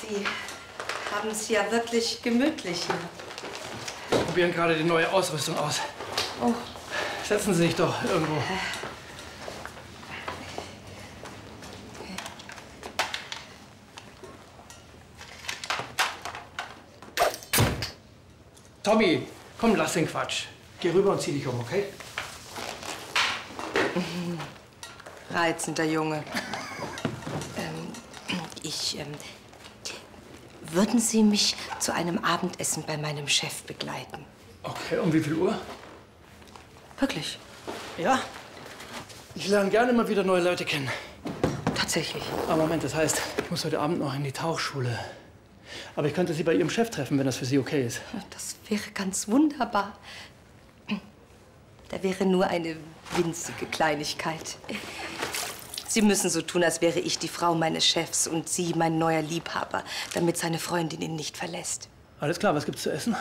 Sie haben es ja wirklich gemütlich hier. Wir probieren gerade die neue Ausrüstung aus. Oh. Setzen Sie sich doch irgendwo. Tommy, komm, lass den Quatsch. Geh rüber und zieh dich um, okay? Reizender Junge. Würden Sie mich zu einem Abendessen bei meinem Chef begleiten? Okay, um wie viel Uhr? Wirklich? Ja. Ich lerne gerne immer wieder neue Leute kennen. Tatsächlich. Aber Moment, das heißt, ich muss heute Abend noch in die Tauchschule. Aber ich könnte Sie bei Ihrem Chef treffen, wenn das für Sie okay ist. Das wäre ganz wunderbar. Da wäre nur eine winzige Kleinigkeit. Sie müssen so tun, als wäre ich die Frau meines Chefs und Sie mein neuer Liebhaber, damit seine Freundin ihn nicht verlässt. Alles klar, was gibt's zu essen?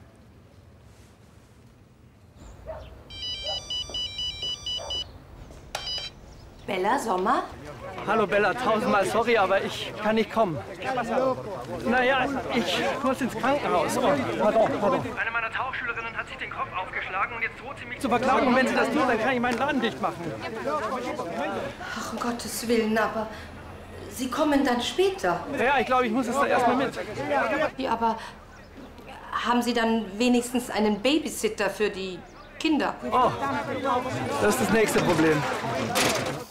Bella, Sommer? Hallo Bella, tausendmal sorry, aber ich kann nicht kommen. Naja, ich muss ins Krankenhaus. Oh, pardon. Eine meiner Tauchschülerinnen hat sich den Kopf aufgeschlagen und jetzt droht sie mich zu verklagen. Und wenn sie das tut, dann kann ich meinen Laden dicht machen. Ach, um Gottes Willen, aber Sie kommen dann später. Ja, ich glaube, ich muss es da erstmal mit. Ja, aber haben Sie dann wenigstens einen Babysitter für die Kinder? Oh, das ist das nächste Problem.